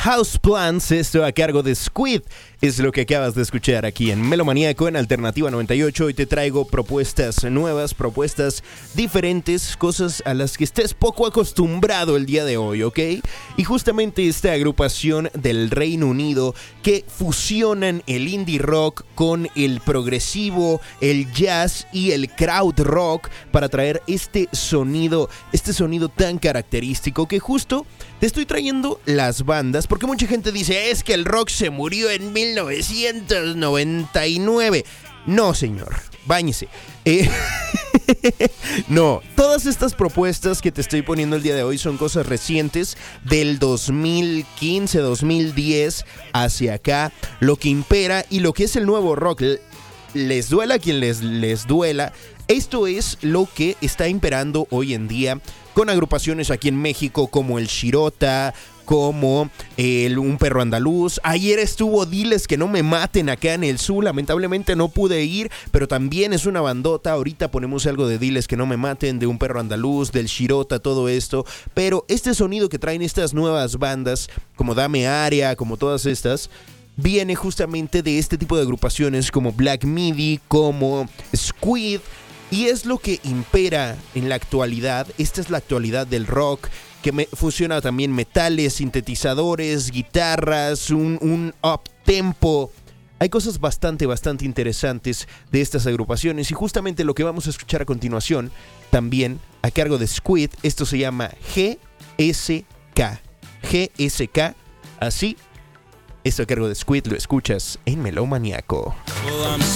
Houseplants, esto a cargo de Squid, es lo que acabas de escuchar aquí en Melomaníaco en Alternativa 98. Hoy te traigo propuestas nuevas, propuestas diferentes, cosas a las que estés poco acostumbrado el día de hoy, ¿ok? Y justamente esta agrupación del Reino Unido que fusionan el indie rock con el progresivo, el jazz y el crowd rock para traer este sonido tan característico que justo te estoy trayendo las bandas, porque mucha gente dice, es que el rock se murió en 1999. No, señor, báñese. No, todas estas propuestas que te estoy poniendo el día de hoy son cosas recientes del 2015, 2010 hacia acá. Lo que impera y lo que es el nuevo rock, les duela a quien les duela. Esto es lo que está imperando hoy en día con agrupaciones aquí en México como el Shirota, como Un Perro Andaluz. Ayer estuvo Diles que no me maten acá en el sur, lamentablemente no pude ir, pero también es una bandota. Ahorita ponemos algo de Diles que no me maten, de Un Perro Andaluz, del Shirota, todo esto. Pero este sonido que traen estas nuevas bandas, como Dame Área, como todas estas, viene justamente de este tipo de agrupaciones como Black Midi, como Squid. Y es lo que impera en la actualidad. Esta es la actualidad del rock, que fusiona también metales, sintetizadores, guitarras, un up-tempo. Hay cosas bastante interesantes de estas agrupaciones. Y justamente lo que vamos a escuchar a continuación, también a cargo de Squid, esto se llama GSK. GSK, así. Esto a cargo de Squid lo escuchas en Melomaníaco.